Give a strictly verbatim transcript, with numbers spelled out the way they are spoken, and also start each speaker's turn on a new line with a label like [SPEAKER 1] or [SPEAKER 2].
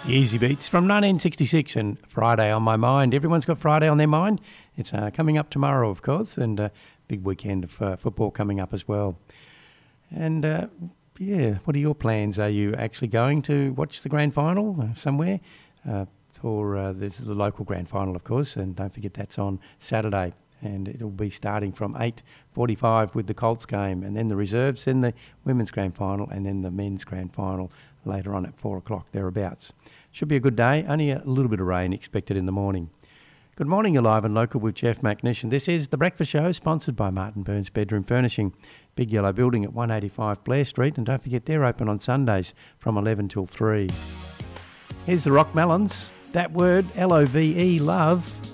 [SPEAKER 1] Easy Beats from nineteen sixty-six and Friday on my mind. Everyone's got Friday on their mind. It's uh, coming up tomorrow, of course, and a uh, big weekend of uh, football coming up as well. And, uh, yeah, what are your plans? Are you actually going to watch the grand final uh, somewhere? Uh, or uh, there's the local grand final, of course, and don't forget that's on Saturday. And it'll be starting from eight forty-five with the Colts game, and then the reserves, then the women's grand final, and then the men's grand final later on at four o'clock, thereabouts. Should be a good day, only a little bit of rain expected in the morning. Good morning, Alive and Local with Jeff McNish, and this is The Breakfast Show, sponsored by Martin Burns Bedroom Furnishing. Big Yellow Building at one eighty-five Blair Street, and don't forget they're open on Sundays from eleven till three. Here's the Rock Melons. That word, L O V E, love.